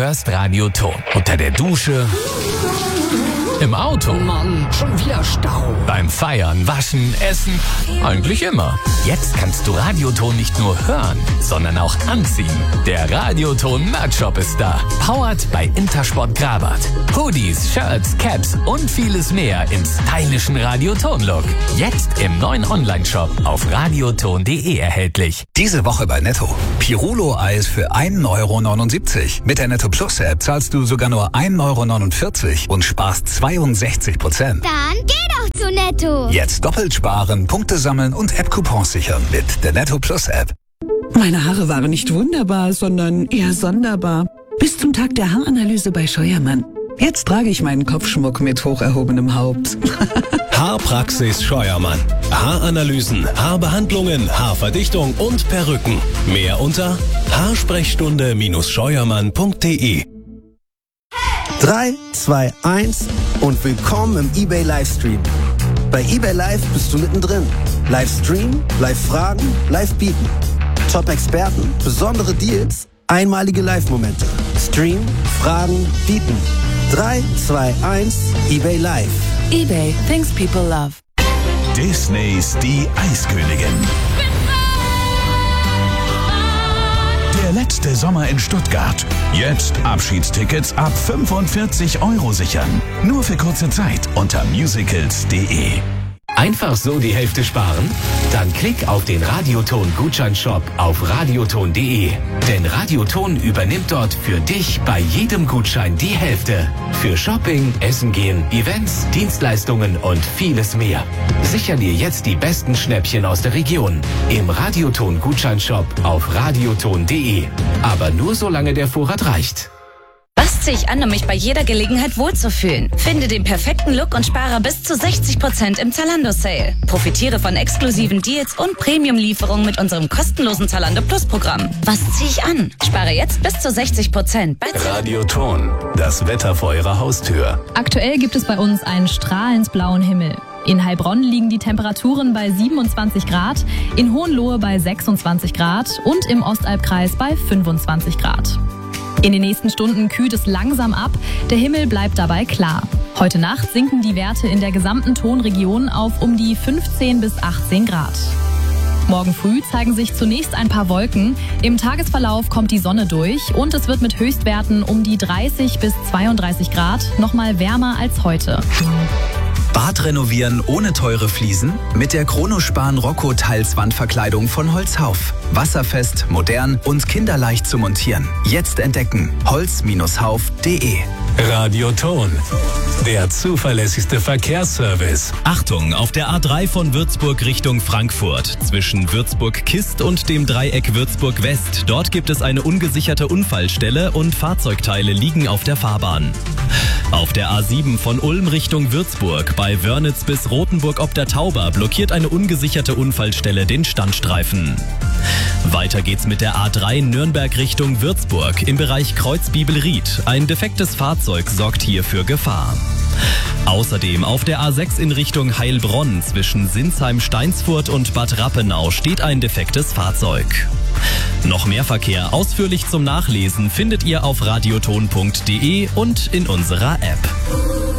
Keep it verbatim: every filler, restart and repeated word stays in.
hörst Radioton. Unter der Dusche, im Auto, Mann, schon wieder Stau. beim Feiern, Waschen, Essen, eigentlich immer. Jetzt kannst du Radioton nicht nur hören, sondern auch anziehen. Der Radioton Merch Shop ist da. Powered bei Intersport Grabat. Hoodies, Shirts, Caps und vieles mehr im stylischen Radioton-Look. Jetzt im neuen Online-Shop auf radioton punkt de erhältlich. Diese Woche bei Netto. Pirulo-Eis für ein Euro neunundsiebzig. Mit der Netto Plus-App zahlst du sogar nur ein Euro neunundvierzig und sparst zweiundsechzig Prozent. Dann geh doch zu Netto. Jetzt doppelt sparen, Punkte sammeln und App-Coupons sichern mit der Netto Plus-App. Meine Haare waren nicht wunderbar, sondern eher sonderbar. Bis zum Tag der Haaranalyse bei Scheuermann. Jetzt trage ich meinen Kopfschmuck mit hoch erhobenem Haupt. Haarpraxis Scheuermann. Haaranalysen, Haarbehandlungen, Haarverdichtung und Perücken. Mehr unter haarsprechstunde Scheuermann punkt de. drei, zwei, eins und willkommen im eBay Livestream. Bei eBay Live bist du mittendrin. Livestream, Live-Fragen, Live-Bieten. Top-Experten, besondere Deals, einmalige Live-Momente. Stream, Fragen, Bieten. drei, zwei, eins, eBay Live. eBay, things people love. Disneys Die Eiskönigin. Der letzte Sommer in Stuttgart. Jetzt Abschiedstickets ab fünfundvierzig Euro sichern. Nur für kurze Zeit unter musicals punkt de. Einfach so die Hälfte sparen? Dann klick auf den Radioton-Gutscheinshop auf radioton punkt de. Denn Radioton übernimmt dort für dich bei jedem Gutschein die Hälfte. Für Shopping, Essen gehen, Events, Dienstleistungen und vieles mehr. Sicher dir jetzt die besten Schnäppchen aus der Region. Im Radioton-Gutscheinshop auf radioton punkt de. Aber nur solange der Vorrat reicht. Was ziehe ich an, um mich bei jeder Gelegenheit wohlzufühlen? Finde den perfekten Look und spare bis zu sechzig Prozent im Zalando-Sale. Profitiere von exklusiven Deals und Premium-Lieferungen mit unserem kostenlosen Zalando Plus-Programm. Was ziehe ich an? Spare jetzt bis zu sechzig Prozent bei Radioton, das Wetter vor Ihrer Haustür. Aktuell gibt es bei uns einen strahlend blauen Himmel. In Heilbronn liegen die Temperaturen bei siebenundzwanzig Grad, in Hohenlohe bei sechsundzwanzig Grad und im Ostalbkreis bei fünfundzwanzig Grad. In den nächsten Stunden kühlt es langsam ab, der Himmel bleibt dabei klar. Heute Nacht sinken die Werte in der gesamten Tonregion auf um die fünfzehn bis achtzehn Grad. Morgen früh zeigen sich zunächst ein paar Wolken, im Tagesverlauf kommt die Sonne durch und es wird mit Höchstwerten um die dreißig bis zweiunddreißig Grad nochmal wärmer als heute. Bad renovieren ohne teure Fliesen? Mit der Chronospan Rocco Tiles Wandverkleidung von Holzhauf. Wasserfest, modern und kinderleicht zu montieren. Jetzt entdecken holz Hauf punkt de. Radioton, der zuverlässigste Verkehrsservice. Achtung, auf der A drei von Würzburg Richtung Frankfurt. Zwischen Würzburg-Kist und dem Dreieck Würzburg-West. Dort gibt es eine ungesicherte Unfallstelle und Fahrzeugteile liegen auf der Fahrbahn. Auf der A sieben von Ulm Richtung Würzburg bei Wörnitz bis Rothenburg ob der Tauber blockiert eine ungesicherte Unfallstelle den Standstreifen. Weiter geht's mit der A drei Nürnberg Richtung Würzburg im Bereich Kreuzbibelried. Ein defektes Fahrzeug sorgt hier für Gefahr. Außerdem auf der A sechs in Richtung Heilbronn zwischen Sinsheim-Steinsfurt und Bad Rappenau steht ein defektes Fahrzeug. Noch mehr Verkehr ausführlich zum Nachlesen findet ihr auf radioton punkt de und in unserer App.